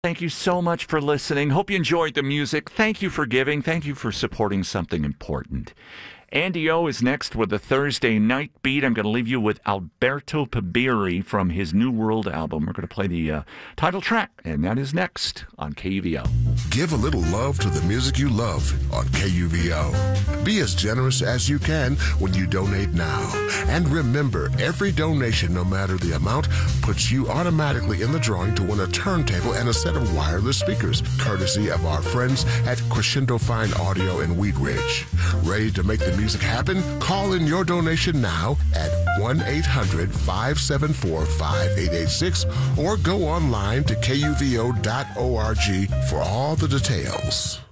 Thank you so much for listening. Hope you enjoyed the music. Thank you for giving. Thank you for supporting something important. Andy O is next with a Thursday night beat. I'm going to leave you with Alberto Pabiri from his New World album. We're going to play the title track, and that is next on KUVO. Give a little love to the music you love on KUVO. Be as generous as you can when you donate now. And remember, every donation, no matter the amount, puts you automatically in the drawing to win a turntable and a set of wireless speakers, courtesy of our friends at Crescendo Fine Audio in Wheat Ridge. Ready to make the music happen? Call in your donation now at 1-800-574-5886 or go online to kuvo.org for all the details.